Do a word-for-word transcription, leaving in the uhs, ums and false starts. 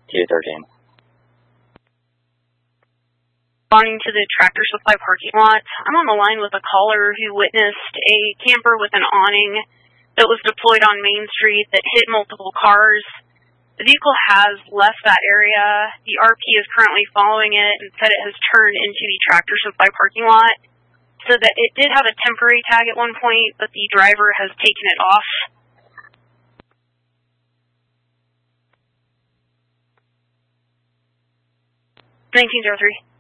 T thirteen. Responding to the Tractor Supply parking lot, I'm on the line with a caller who witnessed a camper with an awning that was deployed on Main Street that hit multiple cars. The vehicle has left that area. The R P is currently following it and said it has turned into the Tractor Supply parking lot. So that it did have a temporary tag at one point, but the driver has taken it off. nineteen oh three.